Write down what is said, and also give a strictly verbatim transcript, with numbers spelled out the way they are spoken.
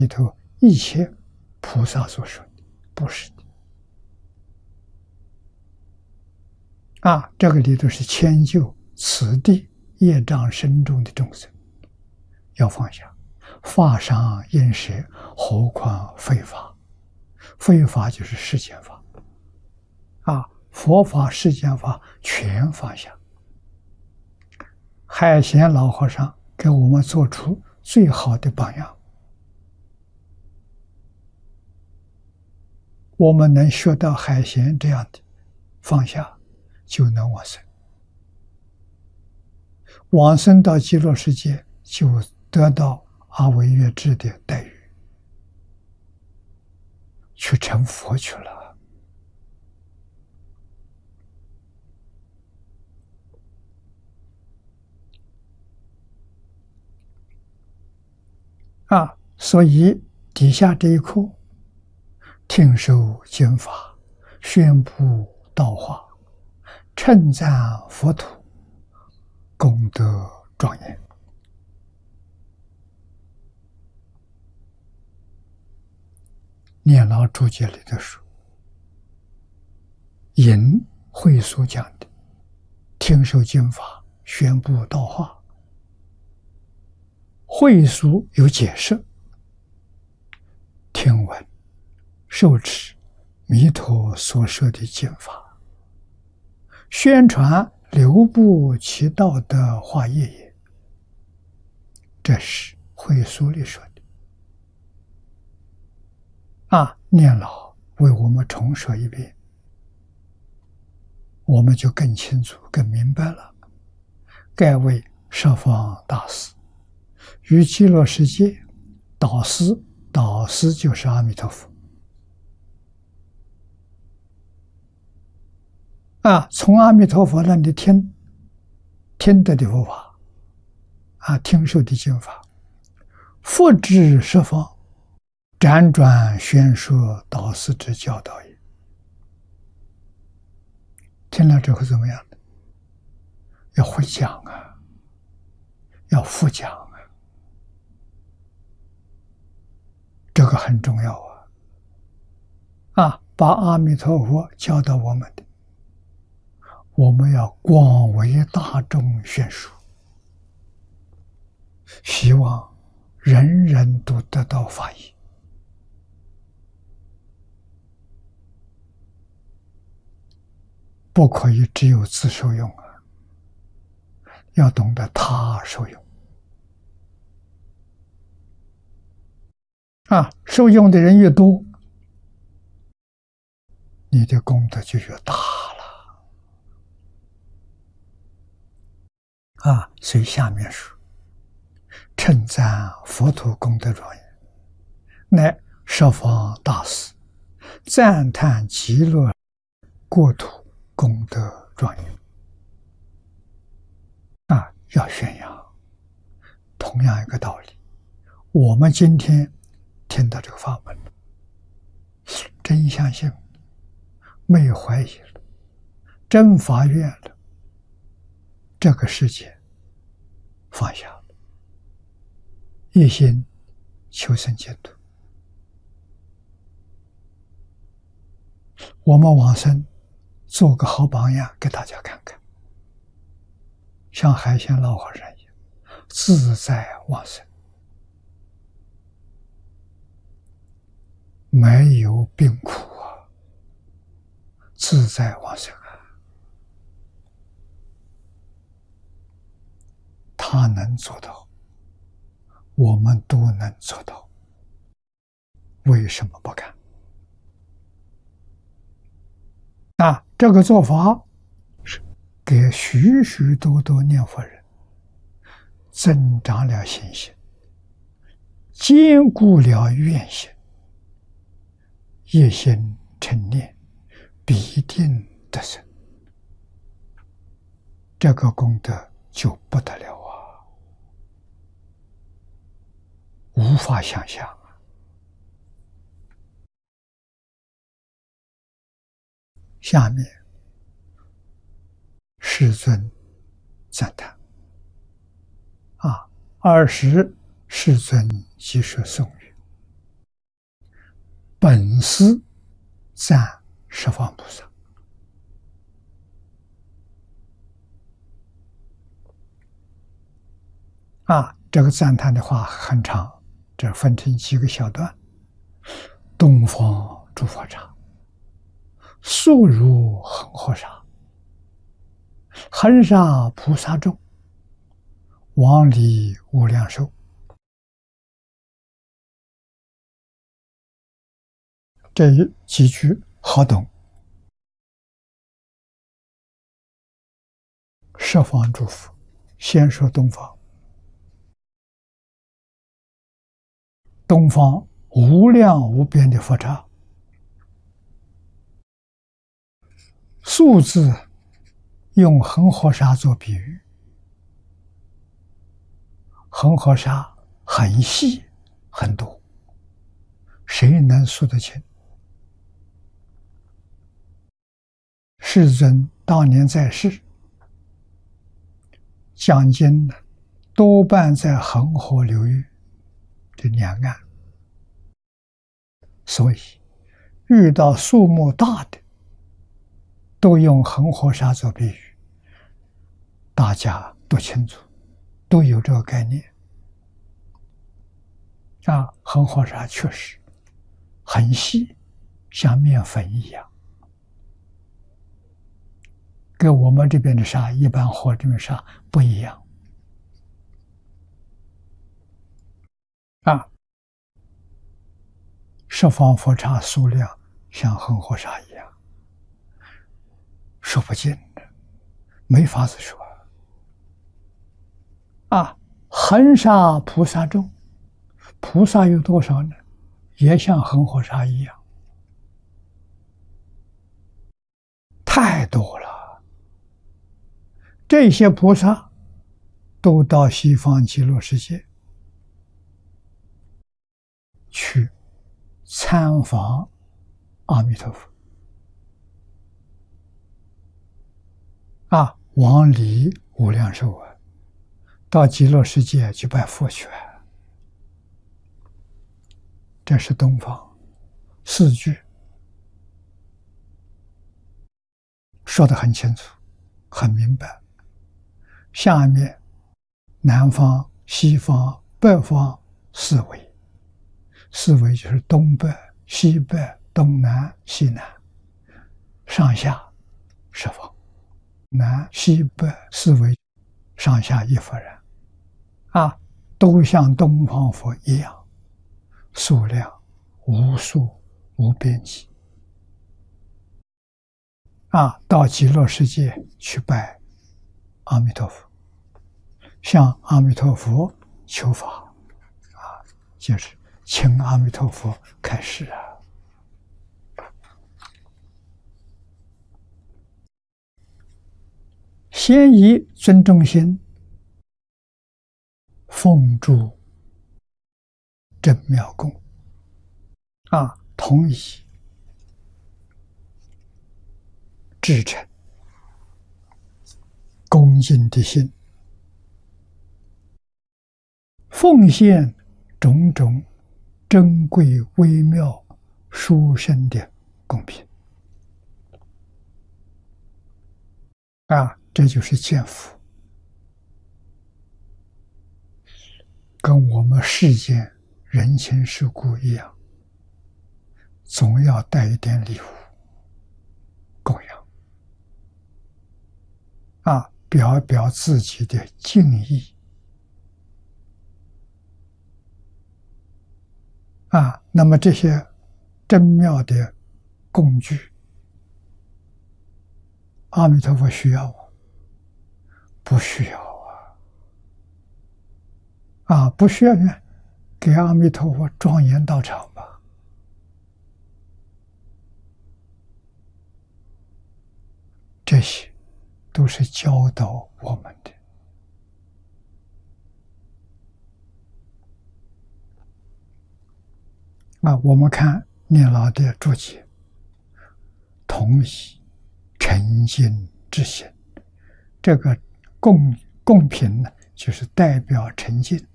里头一切菩萨所说的，不是的。啊，这个里头是迁就此地业障深重的众生，要放下。法上应舍，何况非法？非法就是世间法。啊，佛法、世间法全放下。海贤老和尚给我们做出最好的榜样。我们能学到海贤这样的放下，就能往生。往生到极乐世界，就得到阿惟越致的待遇，去成佛去了。啊，所以底下这一课，听受经法，宣布道化，称赞佛土，功德庄严。念老注解里的书，引会所讲的，听受经法，宣布道化。会所有解释，听闻受持弥陀所说的经法，宣传流布其道的化业也。这是会所里说的。啊，念老为我们重说一遍，我们就更清楚、更明白了。该为十方大师，于极乐世界导师，导师就是阿弥陀佛。啊，从阿弥陀佛那里听听得的佛法，啊，听受的经法，复至十方，辗转宣说导师之教导也。听了之后怎么样呢？要会讲啊，要复讲啊，这个很重要啊！啊，把阿弥陀佛教导我们的，我们要广为大众宣说，希望人人都得到法益。不可以只有自受用啊，要懂得他受用。啊，受用的人越多，你的功德就越大了。啊，所以下面说，称赞佛土功德庄严，乃十方大师赞叹极乐国土功德庄严。啊，要宣扬。同样一个道理，我们今天听到这个法门，真相信，没有怀疑了，真发愿了，这个世界放下了，一心求生净土。我们往生做个好榜样给大家看看，像海鲜老和尚一样自在往生，没有病苦啊，自在往生啊。他能做到，我们都能做到，为什么不敢？啊，这个做法是给许许多多念佛人增长了信心，坚固了愿心，一心成念，必定得生。这个功德就不得了啊，无法想象。下面世尊赞叹啊，尔时世尊即说颂语： 本师赞十方菩萨。啊，这个赞叹的话很长，这分成几个小段。东方诸佛刹，速如恒河沙，恒沙菩萨众，王离无量寿。这几句好懂。十方诸佛，先说东方。东方无量无边的佛刹，数字用恒河沙做比喻。恒河沙很细很多，谁能数得清？世尊当年在世，讲经呢，多半在恒河流域的两岸，所以遇到数目大的，都用恒河沙做比喻，大家都清楚，都有这个概念。啊，恒河沙确实很细，像面粉一样，跟我们这边的沙，一般河这边沙不一样。啊，十方佛刹数量像恒河沙一样，说不尽的，没法子说。啊，恒沙菩萨众，菩萨有多少呢？也像恒河沙一样，太多了。这些菩萨都到西方极乐世界去参访阿弥陀佛。啊，往离无量寿啊，到极乐世界去拜佛去。这是东方四句说得很清楚很明白。下面南方西方北方四维，四维就是东北西北东南西南，上下十方，南西北四维，上下一佛人啊，都像东方佛一样，数量无数无边际啊，到极乐世界去拜阿弥陀佛，向阿弥陀佛求法啊，就是请阿弥陀佛开示啊。先以尊重心，奉诸真妙供啊，同以至诚恭敬的心，奉献种种珍贵微妙殊胜的供品啊，这就是见福，跟我们世间人情世故一样，总要带一点礼物供养啊，表表自己的敬意啊。那么这些真妙的工具，阿弥陀佛需要吗？不需要啊！啊，不需要呢，给阿弥陀佛庄严道场吧。这些都是教导我们的。啊，我们看念老的注解，同以诚心之心，这个供供品呢，就是代表诚信。